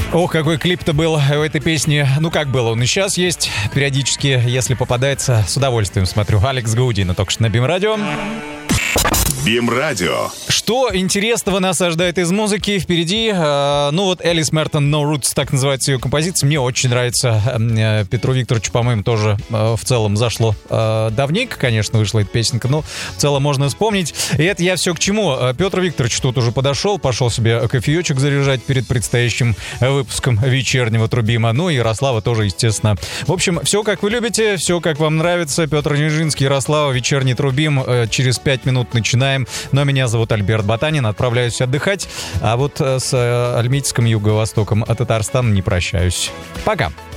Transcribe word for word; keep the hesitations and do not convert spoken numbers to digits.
Ох, какой клип-то был в этой песне. Ну, как было, он и сейчас есть. Периодически, если попадается, с удовольствием смотрю. Алекс Гаудино только что на БИМ-радио. БИМ-радио. Что интересного нас ожидает из музыки впереди? Э, ну вот Элис Мертон «No Roots», так называется ее композиция. Мне очень нравится. Э, Петру Викторовичу, по-моему, тоже э, в целом зашло. Э, давненько, конечно, вышла эта песенка, но в целом можно вспомнить. И это я все к чему. Петр Викторович тут уже подошел, пошел себе кофеечек заряжать перед предстоящим выпуском вечернего Трубима. Ну и Ярослава тоже, естественно. В общем, все как вы любите, все как вам нравится. Петр Нижинский, Ярослава, вечерний Трубим. Э, через пять минут начинаем. Но меня зовут Альберт Ботанин, отправляюсь отдыхать, а вот с Альметьевском юго-востоком от Татарстана не прощаюсь. Пока!